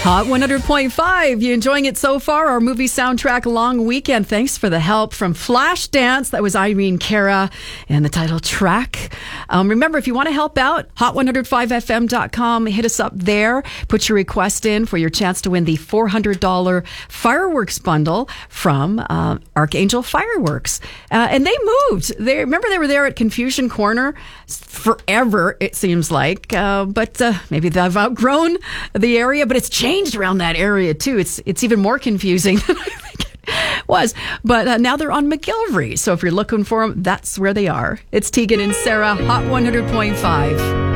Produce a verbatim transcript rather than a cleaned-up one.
Hot one hundred point five. You enjoying it so far? Our movie soundtrack long weekend. Thanks for the help from Flashdance. That was Irene Cara and the title track. Um, remember, if you want to help out, hot one oh five f m dot com. Hit us up there. Put your request in for your chance to win the four hundred dollars fireworks bundle from uh, Archangel Fireworks. Uh, and they moved. They remember they were there at Confusion Corner forever, it seems like. Uh, but uh, maybe they've outgrown the area, but it's changed around that area too. It's it's even more confusing than I think it was. But uh, now they're on McGillivray. So if you're looking for them, that's where they are. It's Tegan and Sarah, Hot one hundred point five.